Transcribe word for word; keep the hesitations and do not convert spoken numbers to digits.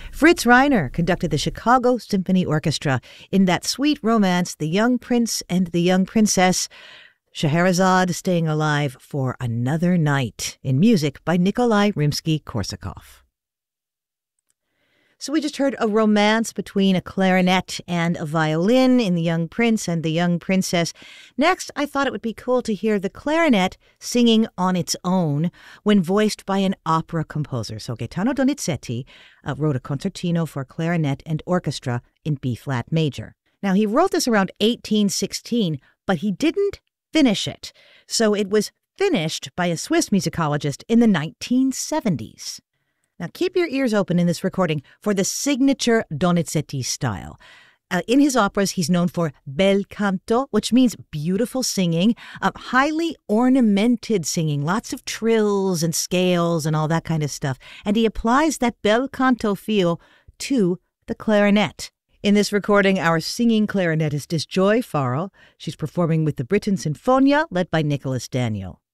Fritz Reiner conducted the Chicago Symphony Orchestra in that sweet romance, The Young Prince and the Young Princess, Scheherazade Staying Alive for Another Night, in music by Nikolai Rimsky-Korsakov. So we just heard a romance between a clarinet and a violin in The Young Prince and the Young Princess. Next, I thought it would be cool to hear the clarinet singing on its own when voiced by an opera composer. So Gaetano Donizetti uh, wrote a concertino for clarinet and orchestra in B-flat major. Now, he wrote this around eighteen sixteen, but he didn't finish it. So it was finished by a Swiss musicologist in the nineteen seventies. Now, keep your ears open in this recording for the signature Donizetti style. Uh, in his operas, he's known for bel canto, which means beautiful singing, uh, highly ornamented singing, lots of trills and scales and all that kind of stuff. And he applies that bel canto feel to the clarinet. In this recording, our singing clarinetist is Joy Farrell. She's performing with the Britten Sinfonia, led by Nicholas Daniel.